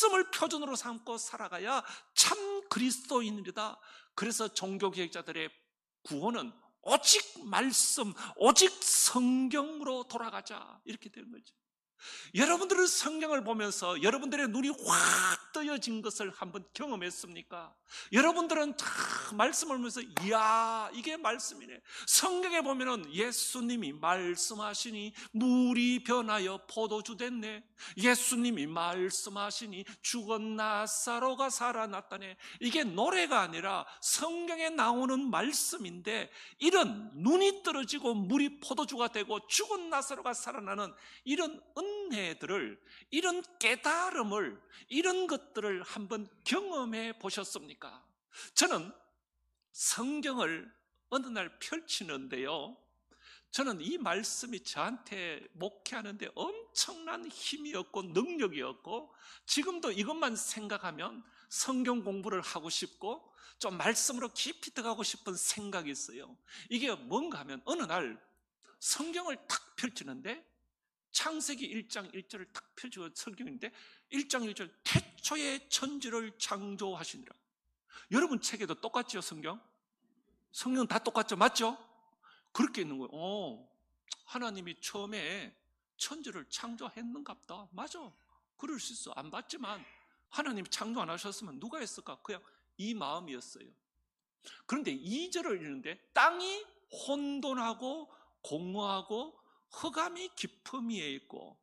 말씀을 표준으로 삼고 살아가야 참 그리스도인이다. 그래서 종교개혁자들의 구원은 오직 말씀, 오직 성경으로 돌아가자, 이렇게 되는 거죠. 여러분들은 성경을 보면서 여러분들의 눈이 확 뜨여진 것을 한번 경험했습니까? 여러분들은 다 말씀을 보면서 이야, 이게 말씀이네. 성경에 보면은 예수님이 말씀하시니 물이 변하여 포도주 됐네. 예수님이 말씀하시니 죽은 나사로가 살아났다네. 이게 노래가 아니라 성경에 나오는 말씀인데, 이런 눈이 떨어지고 물이 포도주가 되고 죽은 나사로가 살아나는 이런 은혜들을, 이런 깨달음을, 이런 것들을 한번 경험해 보셨습니까? 저는 성경을 어느 날 펼치는데요, 저는 이 말씀이 저한테 목회하는데 엄청난 힘이었고 능력이었고, 지금도 이것만 생각하면 성경 공부를 하고 싶고 좀 말씀으로 깊이 들어가고 싶은 생각이 있어요. 이게 뭔가 하면 어느 날 성경을 탁 펼치는데, 창세기 1장 1절을 탁 펼치고 성경인데 1장 1절 태초에 천지를 창조하시니라. 여러분 책에도 똑같죠? 성경 다 똑같죠? 맞죠? 그렇게 있는 거예요. 하나님이 처음에 천지를 창조했는갑다. 맞아, 그럴 수 있어. 안 봤지만 하나님이 창조 안 하셨으면 누가 했을까? 그냥 이 마음이었어요. 그런데 2절을 읽는데 땅이 혼돈하고 공허하고 흑암이 깊음 위에 있고,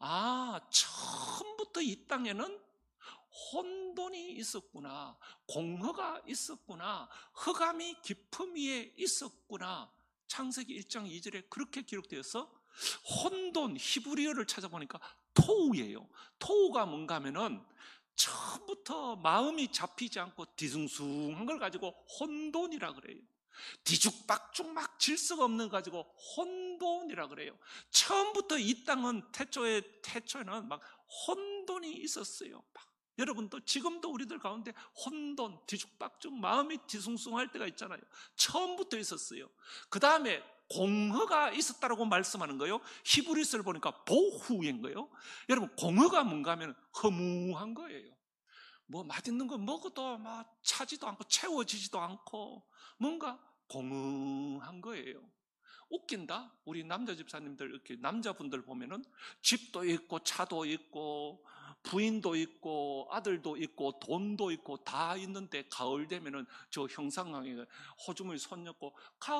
처음부터 이 땅에는 혼돈이 있었구나, 공허가 있었구나, 흑암이 깊음 위에 있었구나. 창세기 1장 2절에 그렇게 기록되어서 혼돈, 히브리어를 찾아보니까 토우예요. 토우가 뭔가 하면은 처음부터 마음이 잡히지 않고 뒤숭숭한 걸 가지고 혼돈이라 그래요. 뒤죽박죽 막 질서가 없는 거 가지고 혼돈이라 그래요. 처음부터 이 땅은 태초에는 막 혼돈이 있었어요. 여러분도 지금도 우리들 가운데 혼돈, 뒤죽박죽, 마음이 뒤숭숭할 때가 있잖아요. 처음부터 있었어요. 그 다음에 공허가 있었다라고 말씀하는 거예요. 히브리서를 보니까 보후인 거예요. 여러분, 공허가 뭔가 하면 허무한 거예요. 뭐 맛있는 거 먹어도 막 차지도 않고 채워지지도 않고 뭔가 공허한 거예요. 웃긴다. 우리 남자 집사님들, 이렇게 남자분들 보면은 집도 있고 차도 있고 부인도 있고 아들도 있고 돈도 있고 다 있는데 가을 되면은 저 형상강에 호주머니 손 넣고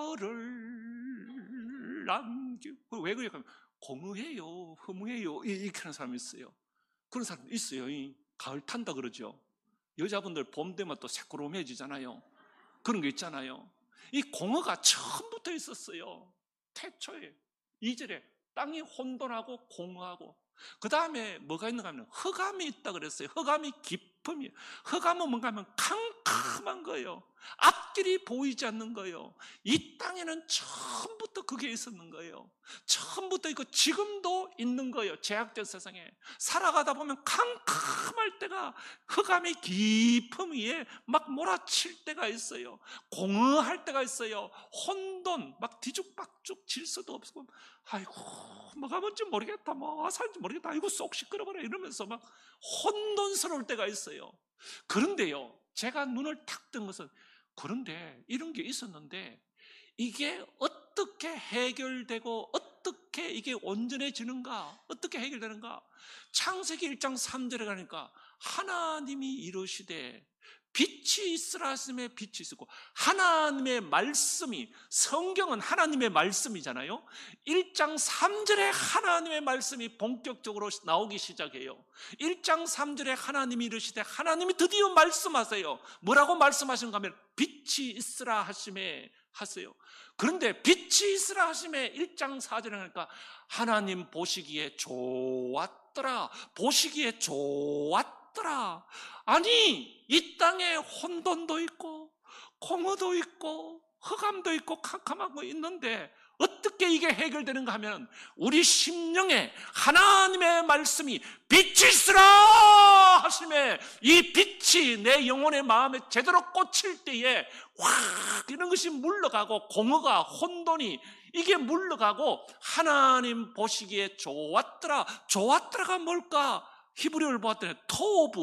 가을을 남기고, 왜 그래요? 공허해요, 허무해요, 이렇게 하는 사람이 있어요. 그런 사람 있어요. 가을 탄다 그러죠. 여자분들 봄 되면 또 새꾸름해지잖아요. 그런 거 있잖아요. 이 공허가 처음부터 있었어요. 태초에 2절에 땅이 혼돈하고 공허하고, 그 다음에 뭐가 있는가 하면 흑암이 있다 그랬어요. 흑암이 깊음이에요. 흑암은 뭔가 하면 캄캄한 거예요. 앞길이 보이지 않는 거예요. 이 땅에는 처음부터 그게 있었는 거예요. 처음부터 있고 지금도 있는 거예요. 제약된 세상에 살아가다 보면 캄캄할 때가, 흑암이 깊음 위에 막 몰아칠 때가 있어요. 공허할 때가 있어요. 혼돈, 막 뒤죽박죽, 질서도 없고, 아이고 뭐가 뭔지 모르겠다, 뭐 살지 모르겠다, 아이고 쏙 시끄러워라 이러면서 막 혼돈스러울 때가 있어요. 그런데요, 제가 눈을 탁 뜬 것은, 그런데 이런 게 있었는데 이게 어떻게 해결되고 어떻게 이게 온전해지는가, 어떻게 해결되는가? 창세기 1장 3절에 가니까 하나님이 이르시되 빛이 있으라 하심에 빛이 있었고, 하나님의 말씀이, 성경은 하나님의 말씀이잖아요. 1장 3절에 하나님의 말씀이 본격적으로 나오기 시작해요. 1장 3절에 하나님이 이르시되, 하나님이 드디어 말씀하세요. 뭐라고 말씀하시는가 하면 빛이 있으라 하심에 하세요. 그런데 빛이 있으라 하심에 1장 4절에 하니까 하나님 보시기에 좋았더라, 보시기에 좋았더라. 아니, 이 땅에 혼돈도 있고 공허도 있고 흑암도 있고 캄캄한 거 있는데 어떻게 이게 해결되는가 하면, 우리 심령에 하나님의 말씀이 빛이 있으라 하심에 이 빛이 내 영혼의 마음에 제대로 꽂힐 때에 확 이런 것이 물러가고, 공허가, 혼돈이 이게 물러가고, 하나님 보시기에 좋았더라. 좋았더라가 뭘까? 히브리어를 보았더니 토부,